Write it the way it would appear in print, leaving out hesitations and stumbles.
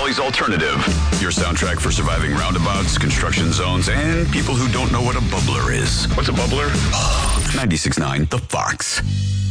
Valley's Alternative. Your soundtrack for surviving roundabouts, construction zones, and people who don't know what a bubbler is. What's a bubbler? 96.9 The Fox.